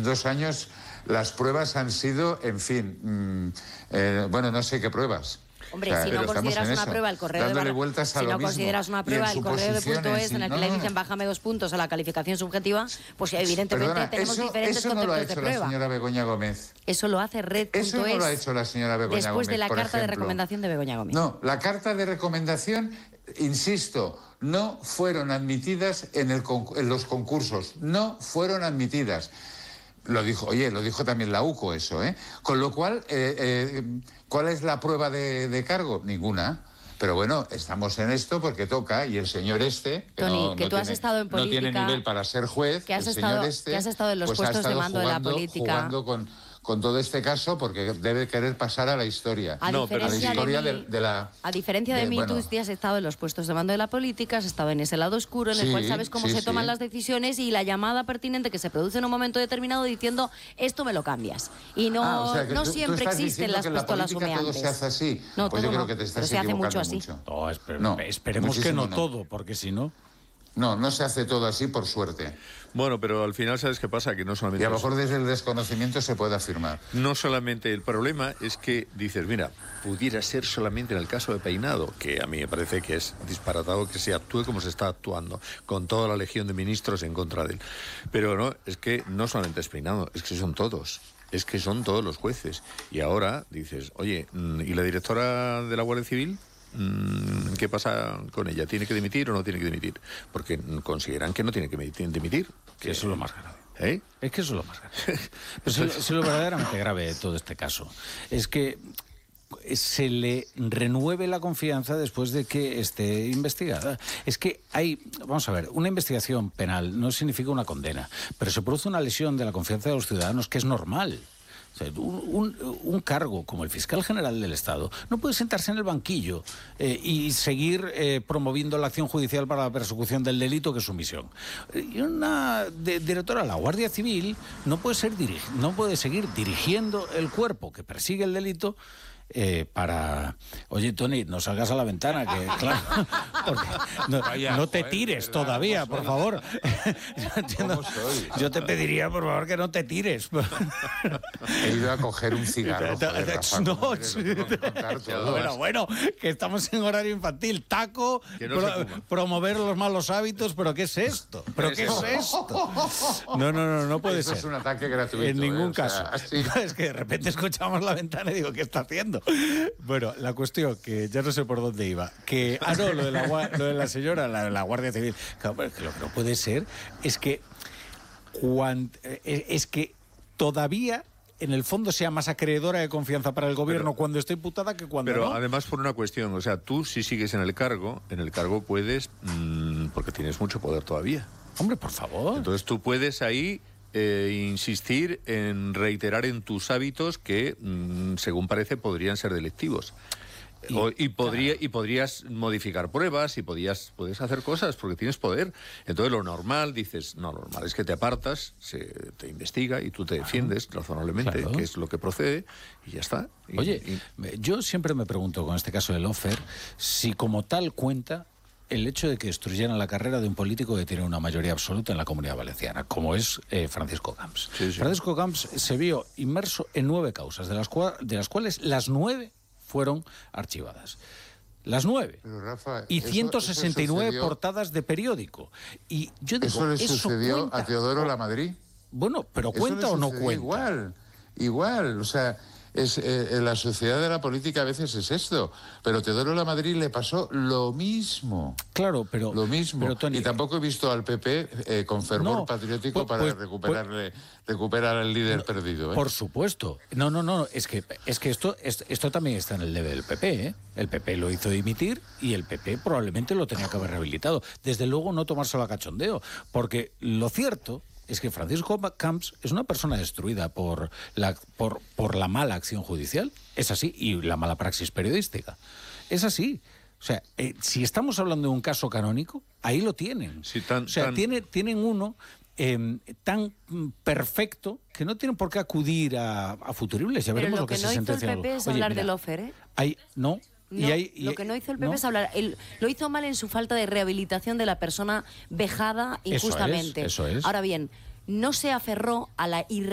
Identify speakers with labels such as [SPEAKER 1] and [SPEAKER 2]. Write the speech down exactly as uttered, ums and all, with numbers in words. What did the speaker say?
[SPEAKER 1] dos años las pruebas han sido, en fin, mmm, eh, bueno, no sé qué pruebas.
[SPEAKER 2] Hombre,
[SPEAKER 1] o sea,
[SPEAKER 2] si no consideras una
[SPEAKER 1] eso,
[SPEAKER 2] prueba el correo de
[SPEAKER 1] Bar...
[SPEAKER 2] si no consideras una prueba el correo de punto es en el que no, le dicen bájame dos puntos a la calificación subjetiva, pues evidentemente
[SPEAKER 1] Perdona,
[SPEAKER 2] tenemos
[SPEAKER 1] eso,
[SPEAKER 2] diferentes
[SPEAKER 1] eso
[SPEAKER 2] conceptos
[SPEAKER 1] no lo ha
[SPEAKER 2] de
[SPEAKER 1] hecho
[SPEAKER 2] prueba.
[SPEAKER 1] La señora Begoña Gómez.
[SPEAKER 2] Eso lo hace red punto es.
[SPEAKER 1] Eso no lo ha hecho la señora Begoña
[SPEAKER 2] después
[SPEAKER 1] Gómez,
[SPEAKER 2] de la
[SPEAKER 1] por
[SPEAKER 2] carta
[SPEAKER 1] ejemplo.
[SPEAKER 2] de recomendación de Begoña Gómez.
[SPEAKER 1] No, la carta de recomendación, insisto, no fueron admitidas en, el, en los concursos, no fueron admitidas. Lo dijo, oye, lo dijo también la U C O eso, ¿eh? Con lo cual, eh, eh, ¿cuál es la prueba de, de cargo? Ninguna. Pero bueno, estamos en esto porque toca, y el señor este, que,
[SPEAKER 2] Tony,
[SPEAKER 1] no,
[SPEAKER 2] que
[SPEAKER 1] no
[SPEAKER 2] tú has
[SPEAKER 1] tiene,
[SPEAKER 2] estado en política,
[SPEAKER 1] no tiene nivel para ser juez,
[SPEAKER 2] que has,
[SPEAKER 1] el
[SPEAKER 2] estado,
[SPEAKER 1] señor este,
[SPEAKER 2] que has estado en los
[SPEAKER 1] pues
[SPEAKER 2] puestos
[SPEAKER 1] ha
[SPEAKER 2] de mando
[SPEAKER 1] jugando,
[SPEAKER 2] de la política.
[SPEAKER 1] Jugando con, con todo este caso porque debe querer pasar a la historia.
[SPEAKER 2] A
[SPEAKER 1] no,
[SPEAKER 2] diferencia
[SPEAKER 1] a la historia
[SPEAKER 2] de, mí,
[SPEAKER 1] de, de la...
[SPEAKER 2] A diferencia de, de mí, bueno, tú has estado en los puestos de mando de la política, has estado en ese lado oscuro en el
[SPEAKER 1] sí,
[SPEAKER 2] cual sabes cómo
[SPEAKER 1] sí,
[SPEAKER 2] se
[SPEAKER 1] sí.
[SPEAKER 2] toman las decisiones y la llamada pertinente que se produce en un momento determinado diciendo esto me lo cambias. Y no,
[SPEAKER 1] ah, o sea,
[SPEAKER 2] no
[SPEAKER 1] tú,
[SPEAKER 2] siempre
[SPEAKER 1] tú
[SPEAKER 2] existen las pistolas humeantes.
[SPEAKER 1] Todo se hace así.
[SPEAKER 2] No,
[SPEAKER 1] pues
[SPEAKER 2] todo
[SPEAKER 1] yo
[SPEAKER 2] no,
[SPEAKER 1] creo que te estás
[SPEAKER 2] pero se hace mucho así.
[SPEAKER 1] Mucho.
[SPEAKER 3] No, esper
[SPEAKER 1] no,
[SPEAKER 3] esperemos que no,
[SPEAKER 1] no
[SPEAKER 3] todo, porque si no...
[SPEAKER 1] No, no se hace todo así, por suerte.
[SPEAKER 4] Bueno, pero al final, ¿sabes qué pasa? Que no solamente...
[SPEAKER 1] Y a lo mejor desde el desconocimiento se puede afirmar.
[SPEAKER 4] No solamente el problema es que dices, mira, pudiera ser solamente en el caso de Peinado, que a mí me parece que es disparatado que se actúe como se está actuando, con toda la legión de ministros en contra de él. Pero no, es que no solamente es Peinado, es que son todos. Es que son todos los jueces. Y ahora dices, oye, ¿y la directora de la Guardia Civil? ¿Qué pasa con ella? ¿Tiene que dimitir o no tiene que dimitir? Porque consideran que no tiene que dimitir.
[SPEAKER 3] Que eso es lo más grave.
[SPEAKER 4] ¿Eh?
[SPEAKER 3] Es que eso es lo más grave. Pero es lo verdaderamente grave de todo este caso. Es que se le renueve la confianza después de que esté investigada. Es que hay, vamos a ver, una investigación penal no significa una condena, pero se produce una lesión de la confianza de los ciudadanos que es normal. O sea, un, un, un cargo como el fiscal general del Estado no puede sentarse en el banquillo eh, y seguir eh, promoviendo la acción judicial para la persecución del delito, que es su misión. Y una de, directora de la Guardia Civil no puede, ser dirig, no puede seguir dirigiendo el cuerpo que persigue el delito Eh, para... Oye, Tony, no salgas a la ventana, que claro, porque no, Vaya, no te joder, tires verdad, todavía, por favor. Yo, entiendo, yo te pediría, por favor, que no te tires.
[SPEAKER 1] He ido a coger un cigarro. Joder, Rafa, no,
[SPEAKER 3] no bueno, bueno, que estamos en horario infantil. Taco, no pro, promover los malos hábitos, pero ¿qué es esto? ¿Pero qué es esto? No, no, no, no puede
[SPEAKER 1] Eso
[SPEAKER 3] ser.
[SPEAKER 1] Es un ataque gratuito.
[SPEAKER 3] En ningún
[SPEAKER 1] eh,
[SPEAKER 3] caso.
[SPEAKER 1] O sea, sí.
[SPEAKER 3] Es que de repente escuchamos la ventana y digo, ¿qué está haciendo? Bueno, la cuestión, que ya no sé por dónde iba, que, ah no, lo de la, lo de la señora, la, la Guardia Civil, claro, lo que no puede ser es que, cuando, es que todavía en el fondo sea más acreedora de confianza para el gobierno pero, cuando está imputada que cuando
[SPEAKER 4] pero
[SPEAKER 3] no.
[SPEAKER 4] Pero además por una cuestión, o sea, tú si sigues en el cargo, en el cargo puedes, mmm, porque tienes mucho poder todavía.
[SPEAKER 3] Hombre, por favor.
[SPEAKER 4] Entonces tú puedes ahí... Eh, insistir en reiterar en tus hábitos que, mmm, según parece, podrían ser delictivos. Y, o, y, podría, claro. y podrías modificar pruebas y podías, podías hacer cosas porque tienes poder. Entonces lo normal, dices, no, lo normal es que te apartas, se te investiga y tú te defiendes claro. razonablemente, claro. que es lo que procede, y ya está. Y,
[SPEAKER 3] Oye,
[SPEAKER 4] y...
[SPEAKER 3] yo siempre me pregunto con este caso del Lofer, si como tal cuenta el hecho de que destruyeran la carrera de un político que tiene una mayoría absoluta en la Comunidad Valenciana, como es eh, Francisco Camps. Sí, sí. Francisco Camps se vio inmerso en nueve causas, de las, cua de las cuales las nueve fueron archivadas. Las nueve.
[SPEAKER 1] Pero, Rafa,
[SPEAKER 3] y ciento sesenta y nueve
[SPEAKER 1] eso sucedió...
[SPEAKER 3] portadas de periódico. Y yo digo,
[SPEAKER 1] ¿Eso le
[SPEAKER 3] ¿eso
[SPEAKER 1] sucedió
[SPEAKER 3] cuenta?
[SPEAKER 1] a Teodoro Lamadrid?
[SPEAKER 3] Bueno, pero ¿cuenta o no cuenta?
[SPEAKER 1] Igual, igual, o sea... Es, eh, la sociedad de la política a veces es esto, pero Teodoro Lamadrid le pasó lo mismo.
[SPEAKER 3] Claro, pero...
[SPEAKER 1] Lo mismo.
[SPEAKER 3] Pero, Tony,
[SPEAKER 1] y tampoco he visto al P P eh, con fervor
[SPEAKER 3] no,
[SPEAKER 1] patriótico
[SPEAKER 3] pues,
[SPEAKER 1] para
[SPEAKER 3] pues,
[SPEAKER 1] recuperarle, pues, recuperar al líder no, perdido. ¿eh?
[SPEAKER 3] Por supuesto. No, no, no, es que, es que esto, esto también está en el debe del P P, ¿eh? El P P lo hizo dimitir y el P P probablemente lo tenía que haber rehabilitado. Desde luego no tomárselo a cachondeo, porque lo cierto... es que Francisco Camps es una persona destruida por la, por, por la mala acción judicial. Es así. Y la mala praxis periodística. Es así. O sea, eh, si estamos hablando de un caso canónico, ahí lo tienen.
[SPEAKER 4] Sí, tan,
[SPEAKER 3] o sea,
[SPEAKER 4] tan...
[SPEAKER 3] Tiene, tienen uno eh, tan perfecto que no tienen por qué acudir a, a futuribles. Ya veremos lo que,
[SPEAKER 2] que
[SPEAKER 3] se
[SPEAKER 2] no
[SPEAKER 3] sentencia.
[SPEAKER 2] Pero lo que no hizo el P P es
[SPEAKER 3] Oye,
[SPEAKER 2] hablar
[SPEAKER 3] mira,
[SPEAKER 2] del Lofer, ¿eh?
[SPEAKER 3] Hay, no...
[SPEAKER 2] No,
[SPEAKER 3] y hay, y,
[SPEAKER 2] lo que no hizo el P P
[SPEAKER 3] ¿no?
[SPEAKER 2] es hablar. Él lo hizo mal en su falta de rehabilitación de la persona vejada injustamente.
[SPEAKER 3] Eso es, eso es.
[SPEAKER 2] Ahora bien, no se aferró a la irresponsabilidad